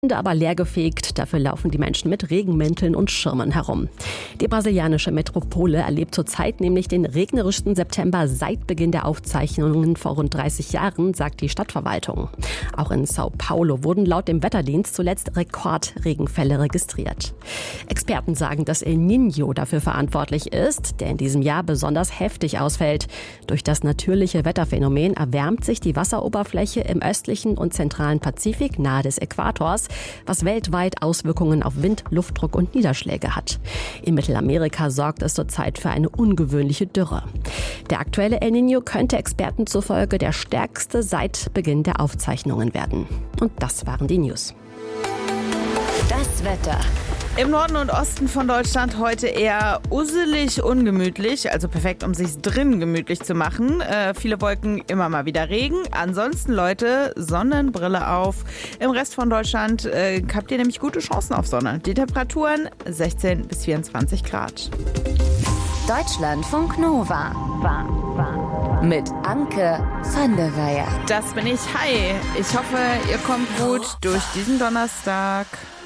aber leergefegt. Dafür laufen die Menschen mit Regenmänteln und Schirmen herum. Die brasilianische Metropole erlebt zurzeit nämlich den regnerischsten September seit Beginn der Aufzeichnungen vor rund 30 Jahren, sagt die Stadtverwaltung. Auch in Sao Paulo wurden laut dem Wetterdienst zuletzt Rekordregenfälle registriert. Experten sagen, dass El Niño dafür verantwortlich ist, der in diesem Jahr besonders heftig ausfällt. Durch das natürliche Wetterphänomen erwärmt sich die Wasseroberfläche im östlichen und zentralen Pazifik nahe des Äquators, was weltweit Auswirkungen auf Wind, Luftdruck und Niederschläge hat. In Mittelamerika sorgt es zurzeit für eine ungewöhnliche Dürre. Der aktuelle El Niño könnte Experten zufolge der stärkste seit Beginn der Aufzeichnungen werden. Und das waren die News. Das Wetter. Im Norden und Osten von Deutschland heute eher usselig, ungemütlich, also perfekt, um sich drinnen gemütlich zu machen. Viele Wolken, immer mal wieder Regen. Ansonsten, Leute, Sonnenbrille auf. Im Rest von Deutschland habt ihr nämlich gute Chancen auf Sonne. Die Temperaturen 16 bis 24 Grad. Deutschlandfunk Nova. Mit Anke van der Weyer. Das bin ich. Hi. Ich hoffe, ihr kommt gut durch diesen Donnerstag.